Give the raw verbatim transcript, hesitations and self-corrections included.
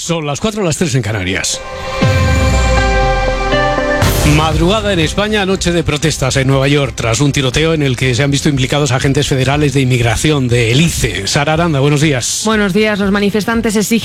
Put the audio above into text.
Son las cuatro, las tres en Canarias. Madrugada en España, noche de protestas en Nueva York tras un tiroteo en el que se han visto implicados agentes federales de inmigración del I C E. Sara Aranda, buenos días. Buenos días. Los manifestantes exigen